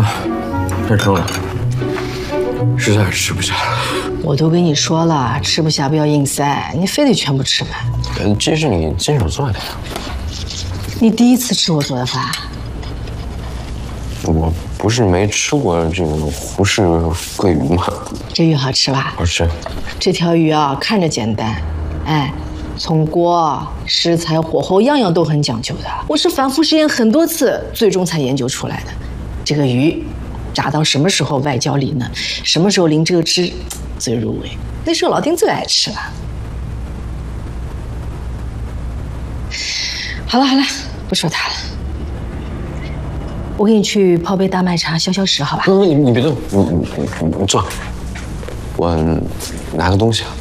太撑了，实在是吃不下。 我都跟你说了，吃不下不要硬塞，你非得全部吃完。 这是你亲手做的呀？ 你第一次吃我做的饭？ 我不是没吃过这个胡氏桂鱼吗？ 这鱼好吃吧？ 好吃。 这条鱼啊，看着简单，哎，从锅、食材、火候样样都很讲究的。我是反复实验很多次，最终才研究出来的。这个鱼炸到什么时候外焦里嫩，什么时候淋这个汁最入味，那是我老丁最爱吃了。好了好了，不说它了。我给你去泡杯大麦茶消消食，好吧？ 你别动，你坐，我拿个东西啊。